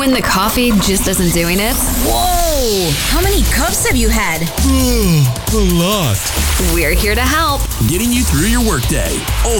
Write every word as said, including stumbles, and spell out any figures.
When the coffee just isn't doing it? Whoa! How many cups have you had? A lot. We're here to help. Getting you through your workday.